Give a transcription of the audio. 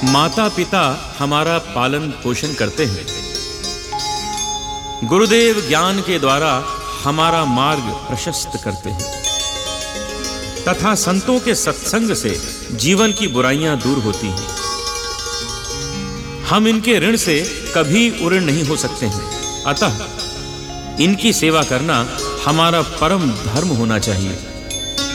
माता पिता हमारा पालन पोषण करते हैं। गुरुदेव ज्ञान के द्वारा हमारा मार्ग प्रशस्त करते हैं तथा संतों के सत्संग से जीवन की बुराइयां दूर होती हैं। हम इनके ऋण से कभी उऋण नहीं हो सकते हैं, अतः इनकी सेवा करना हमारा परम धर्म होना चाहिए।